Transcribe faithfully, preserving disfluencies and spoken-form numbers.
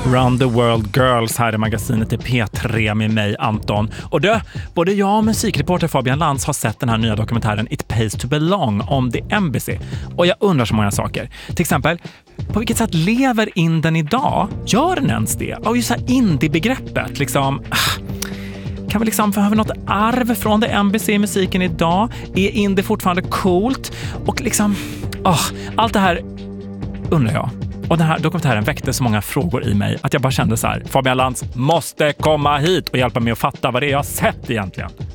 Round the World Girls här i magasinet i P tre med mig, Anton. Och det, både jag och musikreporter Fabian Lantz har sett den här nya dokumentären It Pays to Belong om The Embassy. Och jag undrar så många saker. Till exempel, på vilket sätt lever Indien idag? Gör den ens det? Och just så här indie-begreppet, liksom... Kan vi liksom behöva något arv från The Embassy i musiken idag? Är indie fortfarande coolt? Och liksom... Oh, allt det här undrar jag. Och den här dokumentären väckte så många frågor i mig att jag bara kände så här: Fabian Lantz måste komma hit och hjälpa mig att fatta vad det är jag har sett egentligen.